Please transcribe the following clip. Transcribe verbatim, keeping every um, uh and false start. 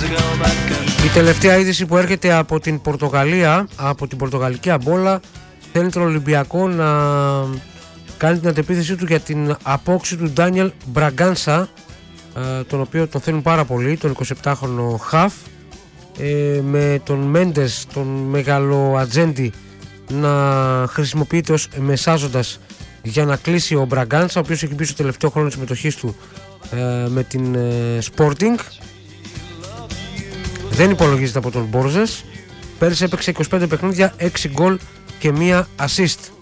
Η τελευταία είδηση που έρχεται από την Πορτογαλία, από την Πορτογαλική Αμπόλα, θέλει τον Ολυμπιακό να κάνει την αντεπίθεσή του για την απόξη του Ντάνιελ Μπραγκάνσα, τον οποίο τον θέλουν πάρα πολύ, τον εικοσιεπτάχρονο χαφ, με τον Μέντες, τον μεγάλο ατζέντη, να χρησιμοποιείται ως μεσάζοντας για να κλείσει ο Μπραγκάνσα, ο οποίος έχει μπει στο τελευταίο χρόνο της συμμετοχής του με την Sporting. Δεν υπολογίζεται από τον Μπόρζες. Πέρυσι έπαιξε είκοσι πέντε παιχνίδια, έξι γκολ και μία assist.